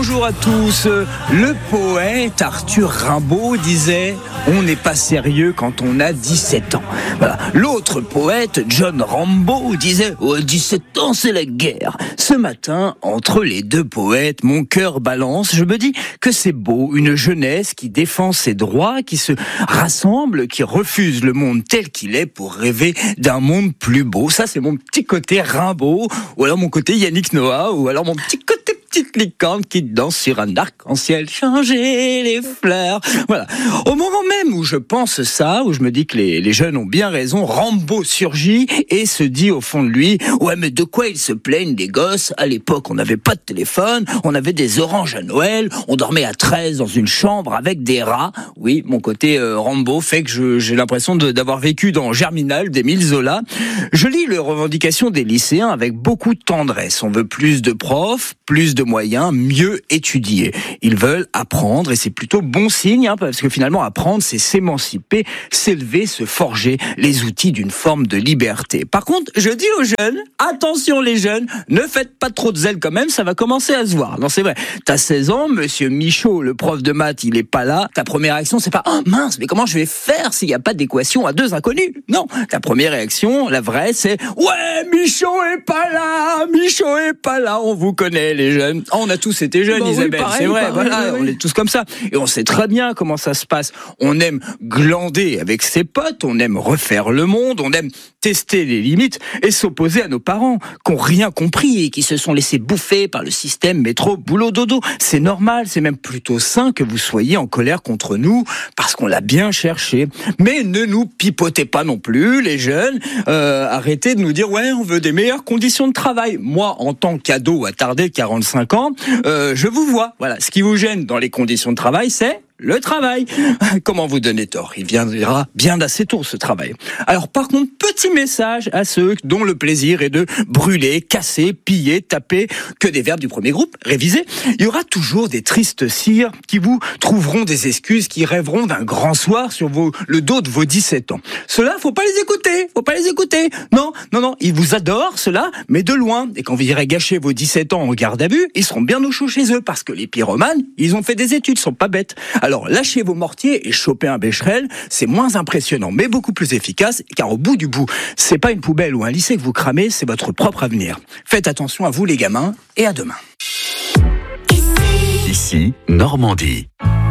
Bonjour à tous. Le poète Arthur Rimbaud disait « On n'est pas sérieux quand on a 17 ans ». Voilà. L'autre poète, John Rambo, disait « 17 ans, c'est la guerre ». Ce matin, entre les deux poètes, mon cœur balance. Je me dis que c'est beau, une jeunesse qui défend ses droits, qui se rassemble, qui refuse le monde tel qu'il est pour rêver d'un monde plus beau. Ça, c'est mon petit côté Rimbaud, ou alors mon côté Yannick Noah, ou alors mon petit côté petite licorne qui danse sur un arc-en-ciel, changer les fleurs. Voilà. Au moment même où je pense ça, où je me dis que les jeunes ont bien raison, Rambo surgit et se dit au fond de lui, ouais, mais de quoi ils se plaignent les gosses? À l'époque, on n'avait pas de téléphone, on avait des oranges à Noël, on dormait à 13 dans une chambre avec des rats. Oui, mon côté Rambo fait que j'ai l'impression d'avoir vécu dans Germinal d'Émile Zola. Je lis les revendications des lycéens avec beaucoup de tendresse. On veut plus de profs, plus de moyens, mieux étudier. Ils veulent apprendre et c'est plutôt bon signe, parce que finalement apprendre, c'est s'émanciper, s'élever, se forger les outils d'une forme de liberté. Par contre, je dis aux jeunes, attention les jeunes, ne faites pas trop de zèle quand même, ça va commencer à se voir. Non, c'est vrai, t'as 16 ans, monsieur Michaud, le prof de maths, il est pas là. Ta première réaction, c'est pas « Oh mince, mais comment je vais faire s'il n'y a pas d'équation à deux inconnus ?» Non, ta première réaction, la vraie, c'est « Ouais, Michaud est pas là, on vous connaît les jeunes. » On a tous été jeunes, Isabelle, oui, c'est vrai, voilà, oui. On est tous comme ça. Et on sait très bien comment ça se passe. On aime glander avec ses potes, on aime refaire le monde, on aime tester les limites et s'opposer à nos parents qui n'ont rien compris et qui se sont laissés bouffer par le système métro boulot dodo. C'est normal, c'est même plutôt sain que vous soyez en colère contre nous parce qu'on l'a bien cherché. Mais ne nous pipotez pas non plus, les jeunes. Arrêtez de nous dire ouais, on veut des meilleures conditions de travail. Moi, en tant qu'ado attardé de 45 ans, je vous vois. Voilà, ce qui vous gêne dans les conditions de travail, c'est le travail. Comment vous donner tort? Il viendra bien assez tôt, ce travail. Alors, par contre, petit message à ceux dont le plaisir est de brûler, casser, piller, taper, que des verbes du premier groupe, réviser. Il y aura toujours des tristes cires qui vous trouveront des excuses, qui rêveront d'un grand soir sur le dos de vos 17 ans. Ceux-là, faut pas les écouter. Non, ils vous adorent, ceux-là, mais de loin. Et quand vous irez gâcher vos 17 ans en garde à vue, ils seront bien au chaud chez eux, parce que les pyromanes, ils ont fait des études, ils sont pas bêtes. Alors, lâchez vos mortiers et chopez un bécherel, c'est moins impressionnant, mais beaucoup plus efficace, car au bout du bout, c'est pas une poubelle ou un lycée que vous cramez, c'est votre propre avenir. Faites attention à vous les gamins, et à demain. Ici, Normandie.